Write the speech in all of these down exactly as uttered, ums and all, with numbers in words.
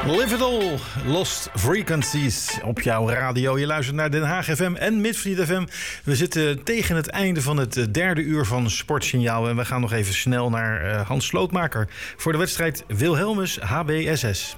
Live It All, Lost Frequencies op jouw radio. Je luistert naar Den Haag F M en Midvliet F M. We zitten tegen het einde van het derde uur van Sportsignaal. En we gaan nog even snel naar Hans Slootmaker voor de wedstrijd Wilhelmus H B S S.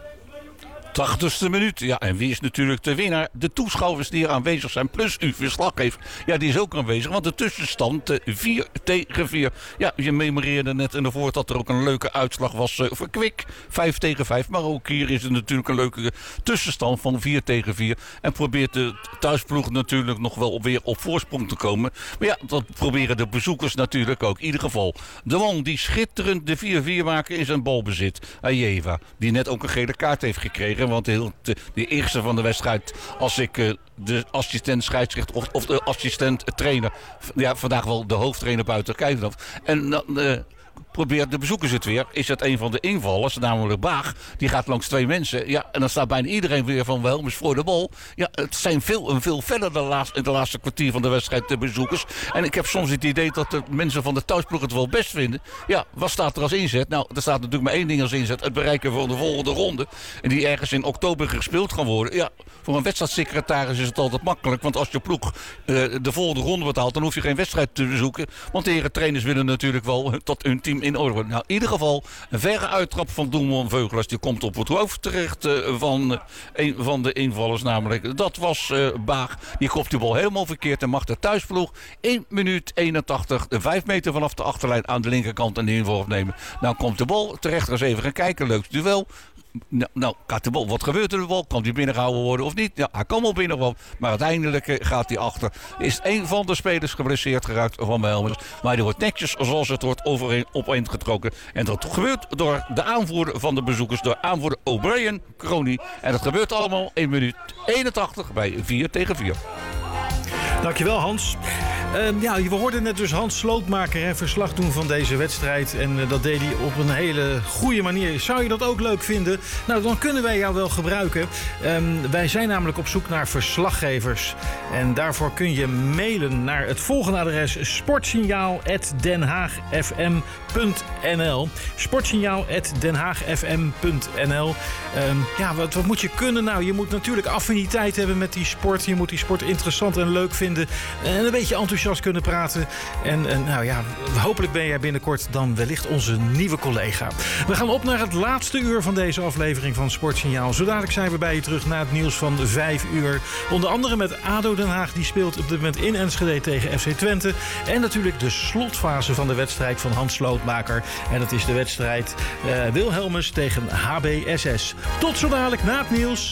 tachtigste minuut. Ja, en wie is natuurlijk de winnaar? De toeschouwers die er aanwezig zijn, plus uw verslaggever. Ja, die is ook aanwezig, want de tussenstand uh, vier tegen vier. Ja, je memoreerde net in de voort dat er ook een leuke uitslag was uh, voor Kwik. vijf tegen vijf, maar ook hier is er natuurlijk een leuke tussenstand van vier tegen vier. En probeert de thuisploeg natuurlijk nog wel weer op voorsprong te komen. Maar ja, dat proberen de bezoekers natuurlijk ook. In ieder geval, de man die schitterend de vier vier maken is een balbezit. Ajeva, die net ook een gele kaart heeft gekregen. Want de, heel, de, de eerste van de wedstrijd, als ik uh, de assistent scheidsrechter of, of de assistent trainer, ja, vandaag wel de hoofdtrainer buiten kijken af. En dan uh, probeert de bezoekers het weer. Is het een van de invallers, namelijk Baag. Die gaat langs twee mensen. Ja, en dan staat bijna iedereen weer van Wilhelmus voor de bal. Ja, het zijn veel, veel verder de laatste, in de laatste kwartier van de wedstrijd de bezoekers. En ik heb soms het idee dat de mensen van de thuisploeg het wel best vinden. Ja, wat staat er als inzet? Nou, er staat natuurlijk maar één ding als inzet. Het bereiken van de volgende ronde. En die ergens in oktober gespeeld gaan worden. Ja, voor een wedstrijdsecretaris is het altijd makkelijk. Want als je ploeg uh, de volgende ronde betaalt, dan hoef je geen wedstrijd te bezoeken. Want de heren trainers willen natuurlijk wel tot hun team in orde. Nou, in ieder geval een verre uittrap van Doelman Veugelers. Die komt op het hoofd terecht uh, van uh, een van de invallers. Namelijk, dat was uh, Baag. Die kopt die bal helemaal verkeerd en mag de thuisploeg één minuut eenentachtig, de vijf meter vanaf de achterlijn aan de linkerkant en de inval opnemen. Nou komt de bal terecht. Eens even gaan kijken. Leuk duel. Nou, nou, gaat de bal, wat gebeurt er de bal? Kan die binnengehouden worden of niet? Ja, hij kan wel binnengehouden. Maar uiteindelijk uh, gaat hij achter. Is een van de spelers geblesseerd geraakt van Wilhelmus. Maar die wordt netjes, zoals het wordt, overeen, opeengetrokken. En dat gebeurt door de aanvoerder van de bezoekers. Door aanvoerder O'Brien Crony. En dat gebeurt allemaal één minuut eenentachtig bij vier tegen vier. Dankjewel, Hans. Uh, ja, we hoorden net dus Hans Slootmaker hè, verslag doen van deze wedstrijd. En uh, dat deed hij op een hele goede manier. Zou je dat ook leuk vinden? Nou, dan kunnen wij jou wel gebruiken. Um, wij zijn namelijk op zoek naar verslaggevers. En daarvoor kun je mailen naar het volgende adres: sportsignaal apenstaartje den haag f m punt n l. sportsignaal apenstaartje den haag f m punt n l. Um, ja, wat, wat moet je kunnen? Nou, je moet natuurlijk affiniteit hebben met die sport. Je moet die sport interessant en leuk vinden. En een beetje enthousiast kunnen praten. En, en nou ja, hopelijk ben jij binnenkort dan wellicht onze nieuwe collega. We gaan op naar het laatste uur van deze aflevering van Sportsignaal. Zo dadelijk zijn we bij je terug na het nieuws van vijf uur. Onder andere met ADO Den Haag. Die speelt op dit moment in Enschede tegen F C Twente. En natuurlijk de slotfase van de wedstrijd van Hans Slootmaker. En dat is de wedstrijd uh, Wilhelmus tegen H B S S. Tot zo dadelijk na het nieuws.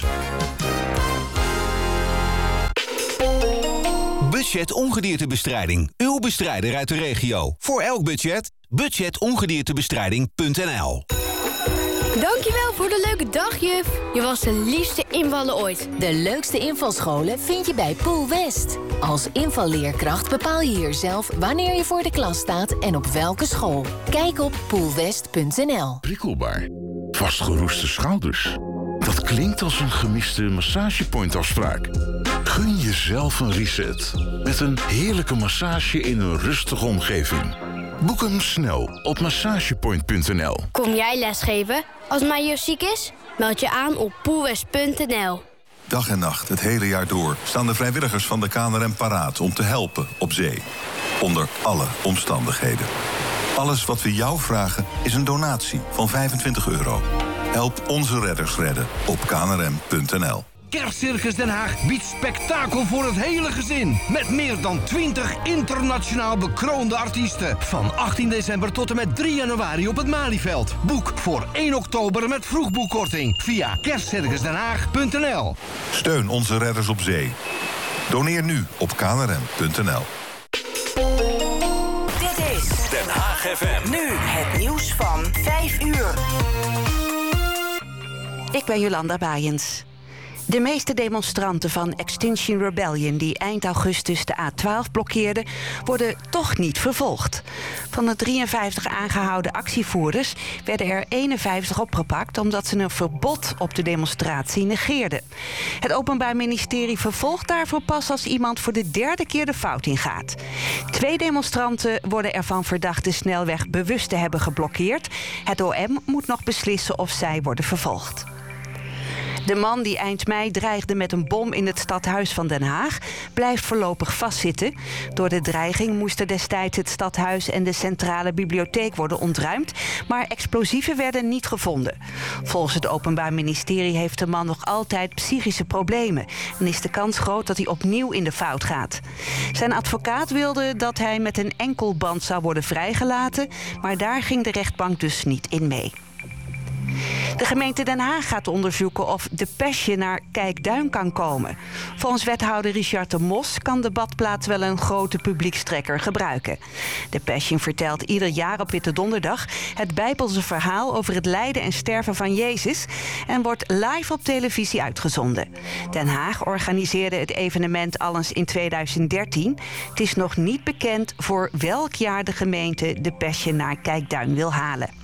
Budget ongediertebestrijding. Uw bestrijder uit de regio. Voor elk budget, budget ongediertebestrijding punt n l. Dankjewel voor de leuke dag, juf. Je was de liefste invaller ooit. De leukste invalscholen vind je bij Pool West. Als invalleerkracht bepaal je hier zelf wanneer je voor de klas staat en op welke school. Kijk op poolwest punt n l. Prikkelbaar. Vastgeroeste schouders. Dat klinkt als een gemiste massagepoint-afspraak. Gun jezelf een reset. Met een heerlijke massage in een rustige omgeving. Boek hem snel op massagepoint punt n l. Kom jij lesgeven? Als mijn juf ziek is, meld je aan op poolwest punt n l. Dag en nacht, het hele jaar door, staan de vrijwilligers van de K N R M paraat om te helpen op zee. Onder alle omstandigheden. Alles wat we jou vragen is een donatie van vijfentwintig euro. Help onze redders redden op k n r m punt n l. Kerstcircus Den Haag biedt spektakel voor het hele gezin. Met meer dan twintig internationaal bekroonde artiesten. Van achttien december tot en met drie januari op het Malieveld. Boek voor één oktober met vroegboekkorting via kerstcircus den haag punt n l. Steun onze redders op zee. Doneer nu op k n r m punt n l. Dit is Den Haag F M. Nu het nieuws van vijf uur. Ik ben Jolanda Baaiens. De meeste demonstranten van Extinction Rebellion die eind augustus de A twaalf blokkeerden, worden toch niet vervolgd. Van de drieënvijftig aangehouden actievoerders werden er eenenvijftig opgepakt omdat ze een verbod op de demonstratie negeerden. Het Openbaar Ministerie vervolgt daarvoor pas als iemand voor de derde keer de fout ingaat. Twee demonstranten worden ervan verdacht de snelweg bewust te hebben geblokkeerd. Het O M moet nog beslissen of zij worden vervolgd. De man die eind mei dreigde met een bom in het stadhuis van Den Haag blijft voorlopig vastzitten. Door de dreiging moesten destijds het stadhuis en de centrale bibliotheek worden ontruimd, maar explosieven werden niet gevonden. Volgens het Openbaar Ministerie heeft de man nog altijd psychische problemen en is de kans groot dat hij opnieuw in de fout gaat. Zijn advocaat wilde dat hij met een enkelband zou worden vrijgelaten, maar daar ging de rechtbank dus niet in mee. De gemeente Den Haag gaat onderzoeken of de Pesje naar Kijkduin kan komen. Volgens wethouder Richard de Mos kan de badplaats wel een grote publiekstrekker gebruiken. De Passion vertelt ieder jaar op Witte Donderdag het Bijbelse verhaal over het lijden en sterven van Jezus en wordt live op televisie uitgezonden. Den Haag organiseerde het evenement al eens in tweeduizend dertien. Het is nog niet bekend voor welk jaar de gemeente de Passion naar Kijkduin wil halen.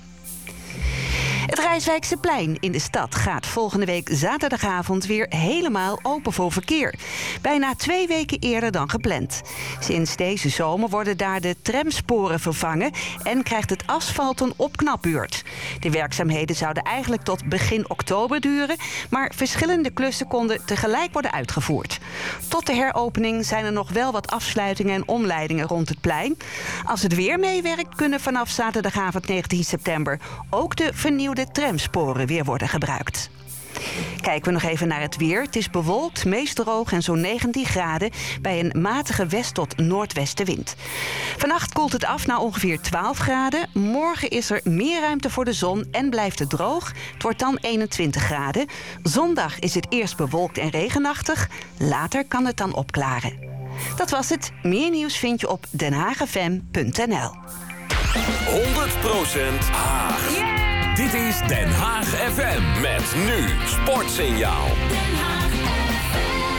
Het Rijswijkseplein in de stad gaat volgende week zaterdagavond weer helemaal open voor verkeer. Bijna twee weken eerder dan gepland. Sinds deze zomer worden daar de tramsporen vervangen en krijgt het asfalt een opknapbeurt. De werkzaamheden zouden eigenlijk tot begin oktober duren, maar verschillende klussen konden tegelijk worden uitgevoerd. Tot de heropening zijn er nog wel wat afsluitingen en omleidingen rond het plein. Als het weer meewerkt, kunnen vanaf zaterdagavond negentien september ook de vernieuwde de tramsporen weer worden gebruikt. Kijken we nog even naar het weer. Het is bewolkt, meest droog en zo'n negentien graden bij een matige west- tot noordwestenwind. Vannacht koelt het af naar ongeveer twaalf graden. Morgen is er meer ruimte voor de zon en blijft het droog. Het wordt dan eenentwintig graden. Zondag is het eerst bewolkt en regenachtig. Later kan het dan opklaren. Dat was het. Meer nieuws vind je op den haag f m punt n l. honderd procent Haag. Yeah! Dit is Den Haag F M met nu Sportsignaal. Den Haag F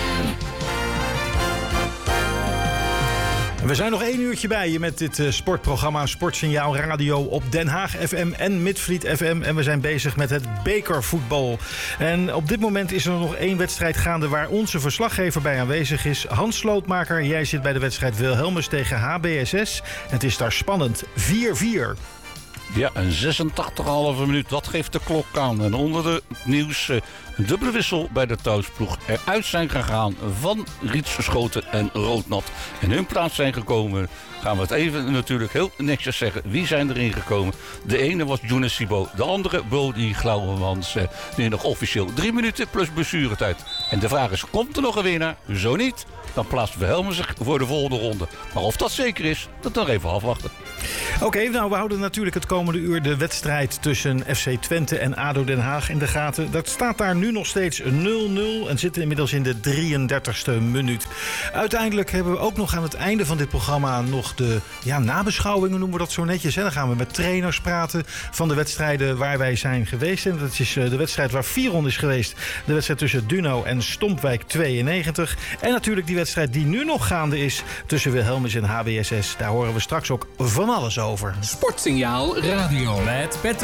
M. We zijn nog één uurtje bij je met dit uh, sportprogramma Sportsignaal Radio op Den Haag F M en Midvliet F M. En we zijn bezig met het bekervoetbal. En op dit moment is er nog één wedstrijd gaande waar onze verslaggever bij aanwezig is. Hans Slootmaker, jij zit bij de wedstrijd Wilhelmus tegen H B S S. Het is daar spannend. vier vier. Ja, een zesentachtig komma vijf minuut, dat geeft de klok aan. En onder de nieuws uh, een dubbele wissel bij de thuisploeg eruit zijn gegaan van Rietse Schoten en Roodnat. In hun plaats zijn gekomen, gaan we het even natuurlijk heel netjes zeggen, wie zijn erin gekomen. De ene was Younes Sibo, de andere Bodie Glauwemans. Uh, nu nog officieel drie minuten plus blessuretijd. En de vraag is, komt er nog een winnaar? Zo niet, dan plaatst Wilhelmus zich voor de volgende ronde. Maar of dat zeker is, dat nog even afwachten. Oké, okay, nou we houden natuurlijk het komende uur de wedstrijd tussen F C Twente en A D O Den Haag in de gaten. Dat staat daar nu nog steeds nul nul en zitten inmiddels in de drieëndertigste minuut. Uiteindelijk hebben we ook nog aan het einde van dit programma nog de ja, nabeschouwingen, noemen we dat zo netjes. Hè? Dan gaan we met trainers praten van de wedstrijden waar wij zijn geweest. En dat is de wedstrijd waar Viron is geweest. De wedstrijd tussen Duno en Stompwijk tweeënnegentig. En natuurlijk die wedstrijd die nu nog gaande is tussen Wilhelmus en H B S S. Daar horen we straks ook van alles over. Sportsignaal Radio met Patrick